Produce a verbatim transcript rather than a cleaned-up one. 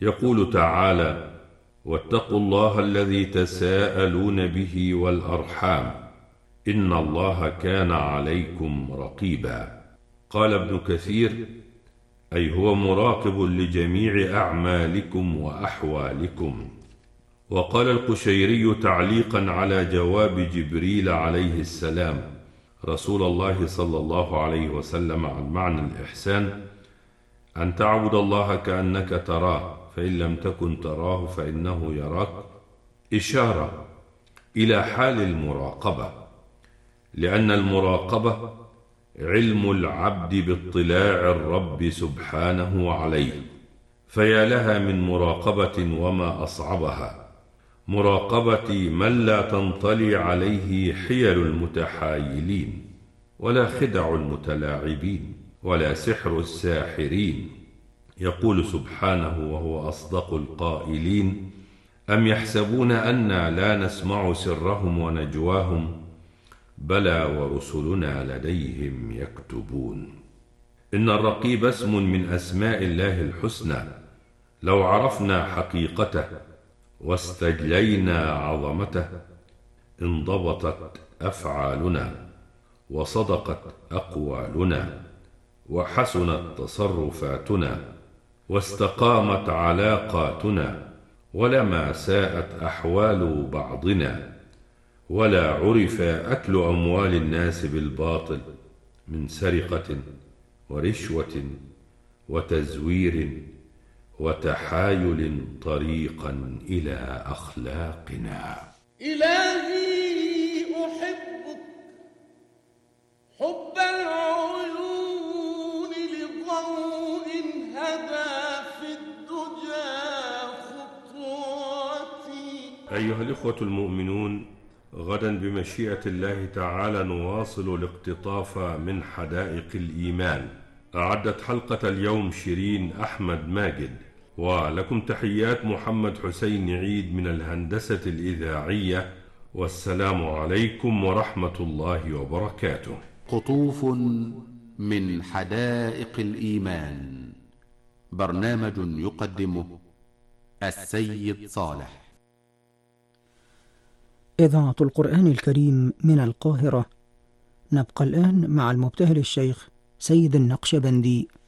يقول تعالى: واتقوا الله الذي تساءلون به والأرحام إن الله كان عليكم رقيبا. قال ابن كثير: أي هو مراقب لجميع أعمالكم وأحوالكم. وقال القشيري تعليقا على جواب جبريل عليه السلام رسول الله صلى الله عليه وسلم عن معنى الإحسان: أن تعبد الله كأنك تراه فإن لم تكن تراه فإنه يراك، إشارة إلى حال المراقبة، لأن المراقبة علم العبد باطلاع الرب سبحانه عليه، فيا لها من مراقبة وما أصعبها، مراقبة من لا تنطلي عليه حيل المتحايلين، ولا خدع المتلاعبين، ولا سحر الساحرين. يقول سبحانه وهو أصدق القائلين: أم يحسبون أنا لا نسمع سرهم ونجواهم بلى ورسلنا لديهم يكتبون. إن الرقيب اسم من أسماء الله الحسنى، لو عرفنا حقيقته واستجلينا عظمته انضبطت أفعالنا وصدقت أقوالنا وحسنت تصرفاتنا واستقامت علاقاتنا، ولما ساءت أحوال بعضنا، ولا عرف أكل أموال الناس بالباطل من سرقة ورشوة وتزوير وتحايل طريقا إلى أخلاقنا. إلهي أحبك حب العيون لضوء هدى في الدجى خطوتي. أيها الإخوة المؤمنون، غدا بمشيئة الله تعالى نواصل الاقتطاف من حدائق الإيمان. أعدت حلقة اليوم شيرين أحمد ماجد، ولكم تحيات محمد حسين عيد من الهندسة الإذاعية، والسلام عليكم ورحمة الله وبركاته. قطوف من حدائق الإيمان، برنامج يقدمه السيد صالح. إذاعة القرآن الكريم من القاهرة. نبقى الآن مع المبتهل الشيخ سيد النقشبندي